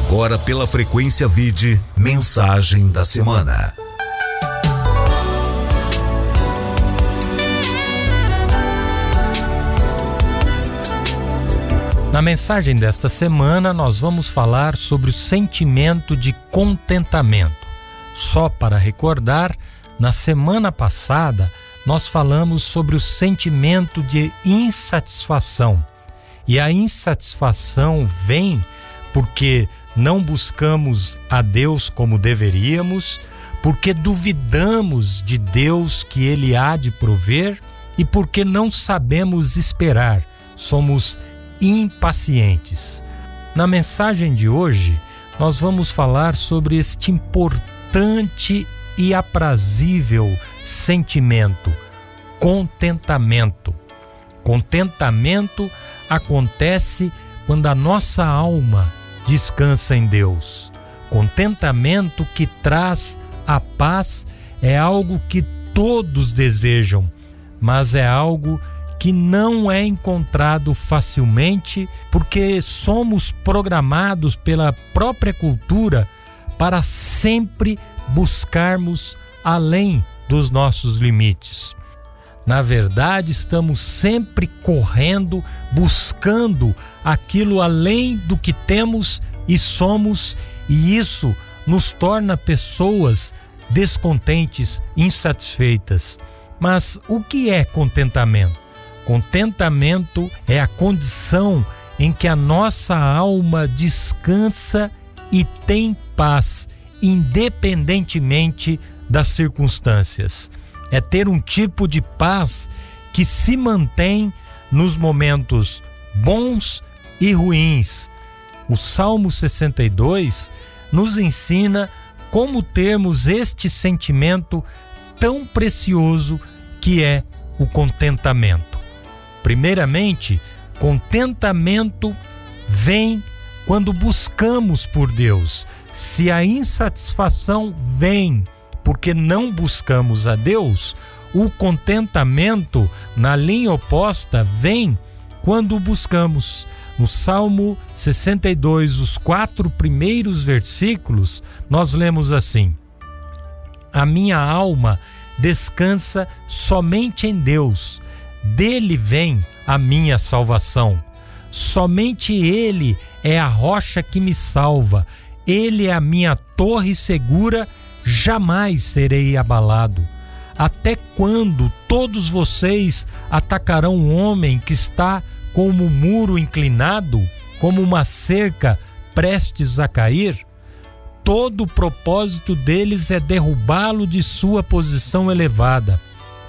Agora pela Frequência Vide, mensagem da semana. Na mensagem desta semana, nós vamos falar sobre o sentimento de contentamento. Só para recordar, na semana passada, nós falamos sobre o sentimento de insatisfação. E a insatisfação vem porque não buscamos a Deus como deveríamos, porque duvidamos de Deus que Ele há de prover e porque não sabemos esperar. Somos impacientes. Na mensagem de hoje, nós vamos falar sobre este importante e aprazível sentimento, contentamento. Contentamento acontece quando a nossa alma descansa em Deus. Contentamento que traz a paz é algo que todos desejam, mas é algo que não é encontrado facilmente porque somos programados pela própria cultura para sempre buscarmos além dos nossos limites. Na verdade, estamos sempre correndo, buscando aquilo além do que temos e somos, e isso nos torna pessoas descontentes, insatisfeitas. Mas o que é contentamento? Contentamento é a condição em que a nossa alma descansa e tem paz, independentemente das circunstâncias. É ter um tipo de paz que se mantém nos momentos bons e ruins. O Salmo 62 nos ensina como termos este sentimento tão precioso que é o contentamento. Primeiramente, contentamento vem quando buscamos por Deus. Se a insatisfação vem porque não buscamos a Deus, o contentamento, na linha oposta, vem quando buscamos. No Salmo 62, os 4 primeiros versículos, nós lemos assim: A minha alma descansa somente em Deus, dele vem a minha salvação. Somente Ele é a rocha que me salva, Ele é a minha torre segura, jamais serei abalado. Até quando todos vocês atacarão um homem que está como um muro inclinado, como uma cerca prestes a cair? Todo o propósito deles é derrubá-lo de sua posição elevada.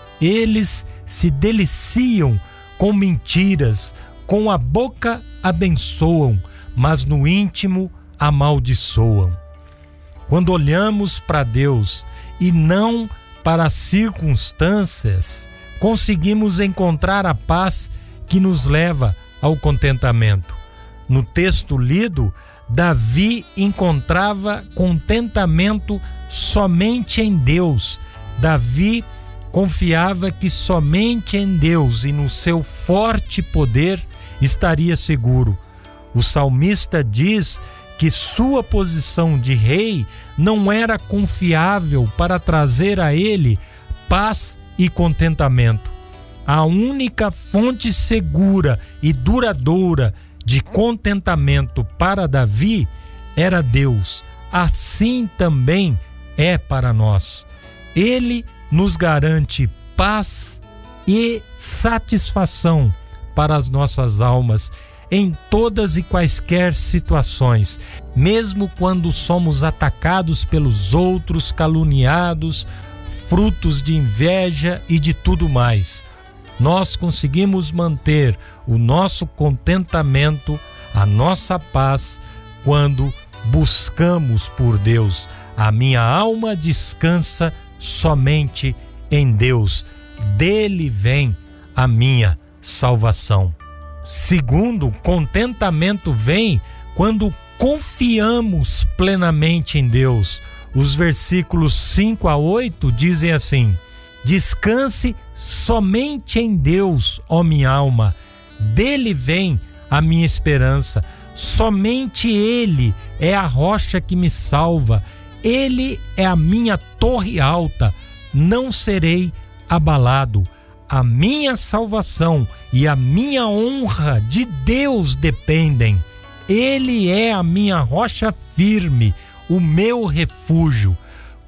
Eles se deliciam com mentiras, com a boca abençoam, mas no íntimo amaldiçoam. Quando olhamos para Deus e não para as circunstâncias, conseguimos encontrar a paz que nos leva ao contentamento. No texto lido, Davi encontrava contentamento somente em Deus. Davi confiava que somente em Deus e no seu forte poder estaria seguro. O salmista diz que sua posição de rei não era confiável para trazer a ele paz e contentamento. A única fonte segura e duradoura de contentamento para Davi era Deus. Assim também é para nós. Ele nos garante paz e satisfação para as nossas almas em todas e quaisquer situações, mesmo quando somos atacados pelos outros, caluniados, frutos de inveja e de tudo mais. Nós conseguimos manter o nosso contentamento, a nossa paz, quando buscamos por Deus. A minha alma descansa somente em Deus. Dele vem a minha salvação. Segundo, contentamento vem quando confiamos plenamente em Deus. Os versículos 5 a 8 dizem assim: Descanse somente em Deus, ó minha alma, dele vem a minha esperança. Somente Ele é a rocha que me salva. Ele é a minha torre alta. Não serei abalado. A minha salvação e a minha honra de Deus dependem. Ele é a minha rocha firme, o meu refúgio.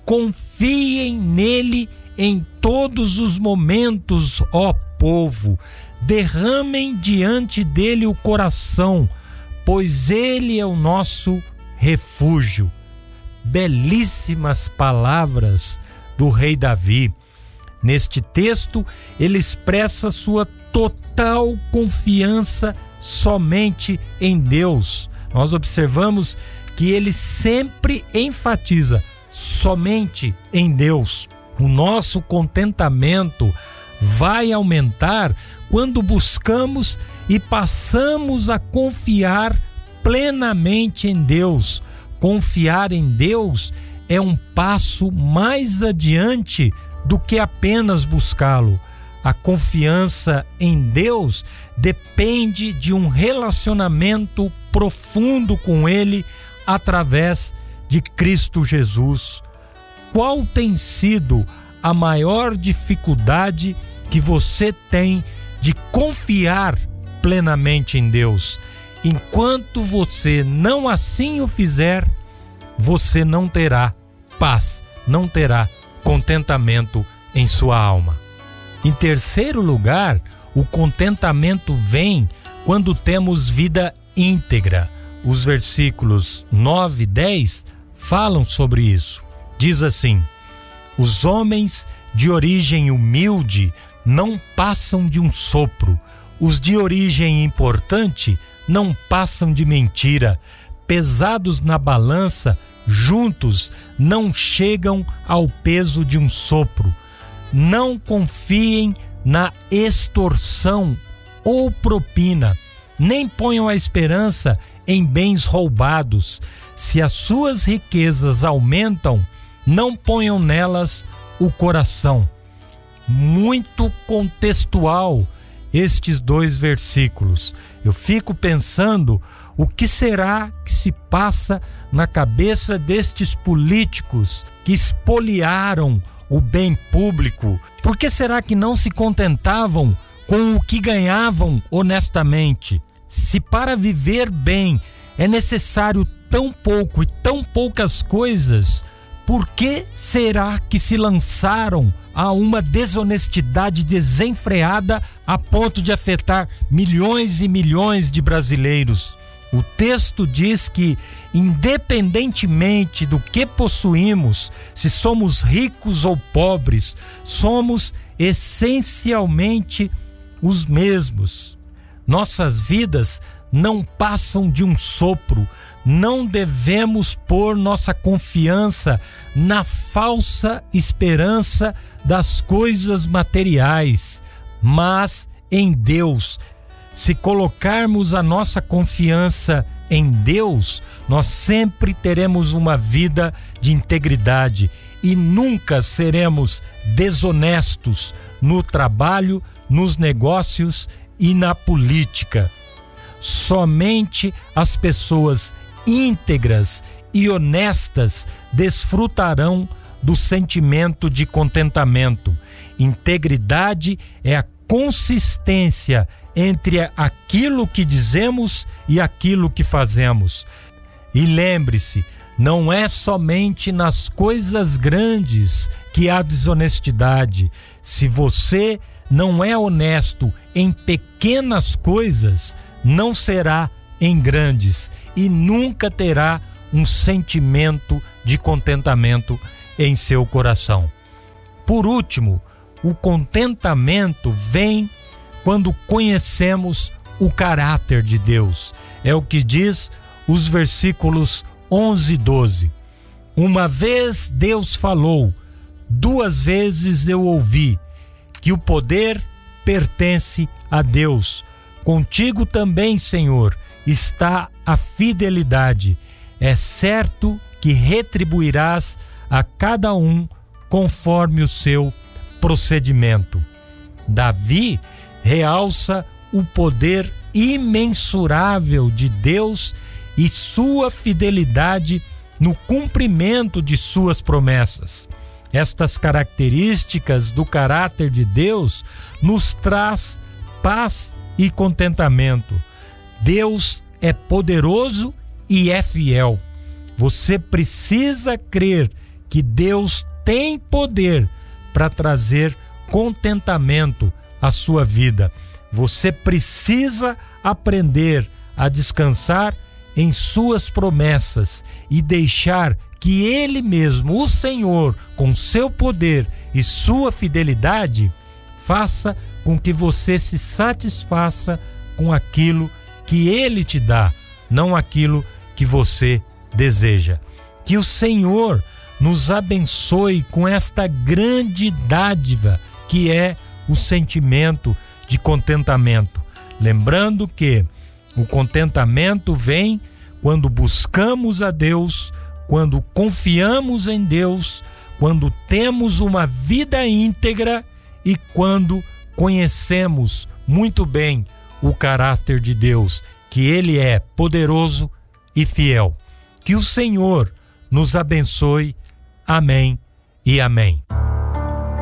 Confiem nele em todos os momentos, ó povo. Derramem diante dele o coração, pois ele é o nosso refúgio. Belíssimas palavras do rei Davi. Neste texto, ele expressa sua total confiança somente em Deus. Nós observamos que ele sempre enfatiza somente em Deus. O nosso contentamento vai aumentar quando buscamos e passamos a confiar plenamente em Deus. Confiar em Deus é um passo mais adiante do que apenas buscá-lo. A confiança em Deus depende de um relacionamento profundo com Ele através de Cristo Jesus. Qual tem sido a maior dificuldade que você tem de confiar plenamente em Deus? Enquanto você não assim o fizer, você não terá paz, não terá contentamento em sua alma. Em terceiro lugar, o contentamento vem quando temos vida íntegra. Os versículos 9 e 10 falam sobre isso. Diz assim: os homens de origem humilde não passam de um sopro, os de origem importante não passam de mentira. Pesados na balança, juntos não chegam ao peso de um sopro. Não confiem na extorsão ou propina, nem ponham a esperança em bens roubados. Se as suas riquezas aumentam, não ponham nelas o coração. Muito contextual estes dois versículos. Eu fico pensando, o que será que se passa na cabeça destes políticos que espoliaram o bem público? Por que será que não se contentavam com o que ganhavam honestamente? Se para viver bem é necessário tão pouco e tão poucas coisas, por que será que se lançaram a uma desonestidade desenfreada a ponto de afetar milhões e milhões de brasileiros? O texto diz que, independentemente do que possuímos, se somos ricos ou pobres, somos essencialmente os mesmos. Nossas vidas não passam de um sopro. Não devemos pôr nossa confiança na falsa esperança das coisas materiais, mas em Deus. Se colocarmos a nossa confiança em Deus, nós sempre teremos uma vida de integridade e nunca seremos desonestos no trabalho, nos negócios e na política. Somente as pessoas íntegras e honestas desfrutarão do sentimento de contentamento. Integridade é a consistência entre aquilo que dizemos e aquilo que fazemos. E lembre-se, não é somente nas coisas grandes que há desonestidade. Se você não é honesto em pequenas coisas, não será em grandes e nunca terá um sentimento de contentamento em seu coração. Por último, o contentamento vem quando conhecemos o caráter de Deus. É o que diz os versículos 11 e 12. Uma vez Deus falou, duas vezes eu ouvi, que o poder pertence a Deus. Contigo também, Senhor, está a fidelidade. É certo que retribuirás a cada um conforme o seu procedimento. Davi realça o poder imensurável de Deus e sua fidelidade no cumprimento de suas promessas. Estas características do caráter de Deus nos traz paz e contentamento. Deus é poderoso e é fiel. Você precisa crer que Deus tem poder para trazer contentamento à sua vida. Você precisa aprender a descansar em suas promessas e deixar que Ele mesmo, o Senhor, com seu poder e sua fidelidade, faça com que você se satisfaça com aquilo que Ele te dá, não aquilo que você deseja. Que o Senhor nos abençoe com esta grande dádiva que é o sentimento de contentamento. Lembrando que o contentamento vem quando buscamos a Deus, quando confiamos em Deus, quando temos uma vida íntegra e quando conhecemos muito bem o caráter de Deus, que Ele é poderoso e fiel. Que o Senhor nos abençoe. Amém e amém.